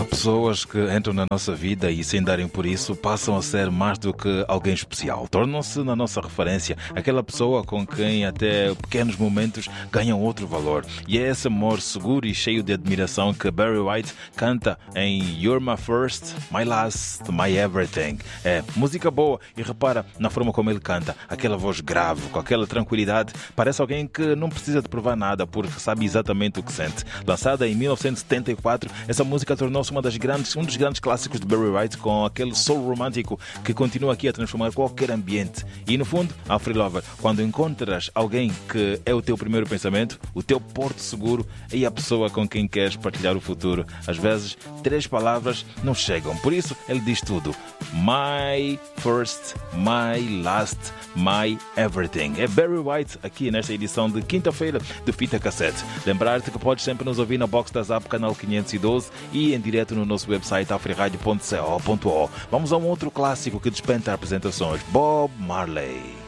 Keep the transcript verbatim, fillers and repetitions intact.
Pessoas que entram na nossa vida e, sem darem por isso, passam a ser mais do que alguém especial. Tornam-se na nossa referência aquela pessoa com quem até pequenos momentos ganham outro valor. E é esse amor seguro e cheio de admiração que Barry White canta em You're My First, My Last, My Everything. É música boa e repara na forma como ele canta. Aquela voz grave, com aquela tranquilidade. Parece alguém que não precisa de provar nada porque sabe exatamente o que sente. Lançada em mil novecentos e setenta e quatro, essa música tornou-se uma das grandes, um dos grandes clássicos de Barry White, com aquele soul romântico que continua aqui a transformar qualquer ambiente. E no fundo, a Free Lover, quando encontras alguém que é o teu primeiro pensamento, o teu porto seguro e a pessoa com quem queres partilhar o futuro, às vezes três palavras não chegam. Por isso ele diz tudo: My first, my last, my everything. É Barry White aqui nesta edição de quinta-feira do Fita Cassete. Lembrar-te que podes sempre nos ouvir na box da Zap, canal quinhentos e doze, e em direto no nosso website afriradio ponto co ponto o. Vamos a um outro clássico que despenca apresentações: Bob Marley.